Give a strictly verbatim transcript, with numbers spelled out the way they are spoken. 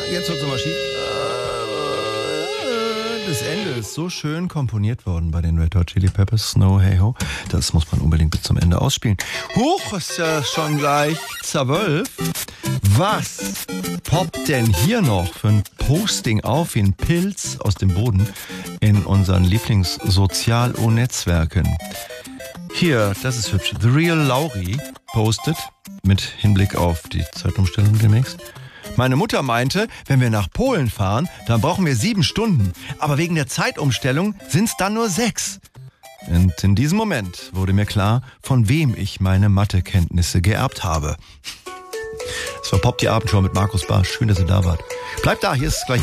jetzt wird's nochmal schief. Das Ende ist so schön komponiert worden bei den Red Hot Chili Peppers, Snow Hey Ho. Das muss man unbedingt bis zum Ende ausspielen. Huch, ist ja schon gleich zwölf. Was poppt denn hier noch für ein Posting auf wie ein Pilz aus dem Boden in unseren Lieblingssozial-O-Netzwerken? Hier, das ist hübsch. The Real Lauri postet mit Hinblick auf die Zeitumstellung demnächst. Meine Mutter meinte, wenn wir nach Polen fahren, dann brauchen wir sieben Stunden. Aber wegen der Zeitumstellung sind es dann nur sechs. Und in diesem Moment wurde mir klar, von wem ich meine Mathekenntnisse geerbt habe. Es war Pop die Abendshow mit Markus Barsch. Schön, dass ihr da wart. Bleibt da, hier ist gleich